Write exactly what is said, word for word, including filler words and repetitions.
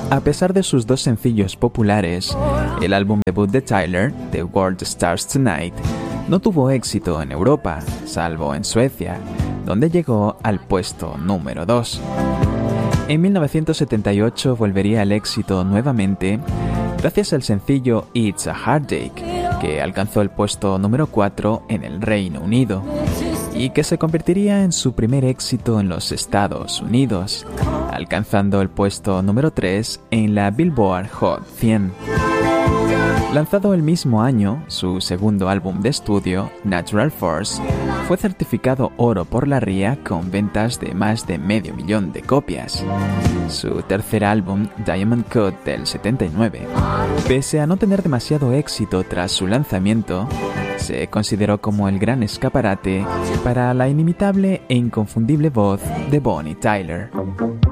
A pesar de sus dos sencillos populares, el álbum debut de Tyler, The World Starts Tonight, no tuvo éxito en Europa, salvo en Suecia, donde llegó al puesto número dos. En mil novecientos setenta y ocho volvería al éxito nuevamente gracias al sencillo It's a Heartache, que alcanzó el puesto número cuatro en el Reino Unido y que se convertiría en su primer éxito en los Estados Unidos, alcanzando el puesto número tres en la Billboard Hot cien. Lanzado el mismo año, su segundo álbum de estudio, Natural Force, fue certificado oro por la R I A con ventas de más de medio millón de copias. Su tercer álbum, Diamond Cut del setenta y nueve, pese a no tener demasiado éxito tras su lanzamiento, se consideró como el gran escaparate para la inimitable e inconfundible voz de Bonnie Tyler.